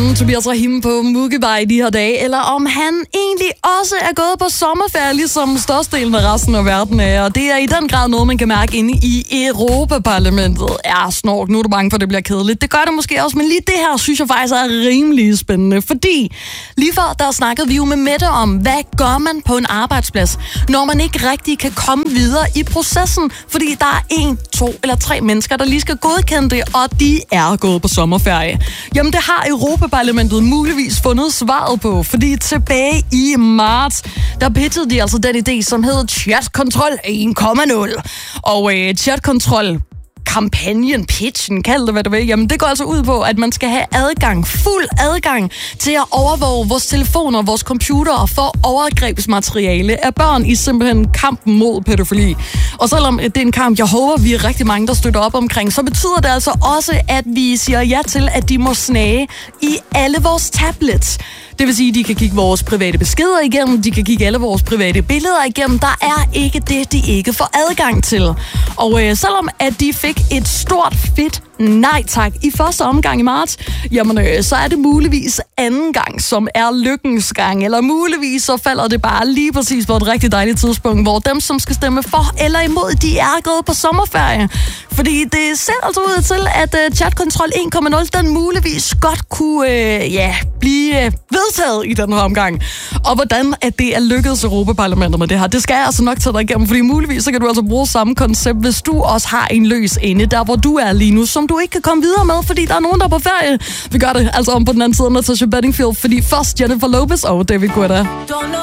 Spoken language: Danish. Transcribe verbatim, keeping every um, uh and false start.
om Tobias Rahim på Mugibar i de her dage, eller om han egentlig også er gået på sommerferie, ligesom størstedelen af resten af verden er. Og det er i den grad noget, man kan mærke inde i Europaparlamentet. Ja, snork, nu er du bange for, at det bliver kedeligt. Det gør det måske også, men lige det her synes jeg faktisk er rimelig spændende. Fordi lige før, der snakkede vi jo med Mette om, hvad gør man på en arbejdsplads, når man ikke rigtig kan komme videre i processen, fordi der er en, to eller tre mennesker, der lige skal godkende det, og de er gået på sommerferie. Jamen, det har Europaparlamentet muligvis fundet svaret på, fordi tilbage i marts, der pitchede de altså den idé, som hedder chatkontrol en komma nul. Og øh, chatkontrol kampagnen, pitchen, kald det hvad du vil, jamen det går altså ud på, at man skal have adgang, fuld adgang til at overvåge vores telefoner, vores computere for overgrebsmateriale af børn i simpelthen kampen mod pædofili. Og selvom det er en kamp, jeg håber, vi er rigtig mange, der støtter op omkring, så betyder det altså også, at vi siger ja til, at de må snage i alle vores tablets. Det vil sige, at de kan kigge vores private beskeder igennem, de kan kigge alle vores private billeder igennem. Der er ikke det, de ikke får adgang til. Og øh, selvom at de fik et stort, fedt nej tak i første omgang i marts, jamen øh, så er det muligvis anden gang, som er lykkens gang. Eller muligvis så falder det bare lige præcis på et rigtig dejligt tidspunkt, hvor dem, som skal stemme for eller imod, de er gået på sommerferie. Fordi det ser altså ud til, at øh, chatkontrol en komma nul, den muligvis godt kunne øh, ja, blive øh, vedtaget i den her omgang. Og hvordan at det er lykkedes Europaparlamentet med det her, det skal jeg altså nok tage dig igennem, fordi muligvis så kan du altså bruge samme koncept, hvis du også har en løs inde, der hvor du er lige nu, som du ikke kan komme videre med, fordi der er nogen, der er på ferie. Vi gør det altså om på den anden side af Natasha Bedingfield, fordi først Jennifer Lopez og David Guetta.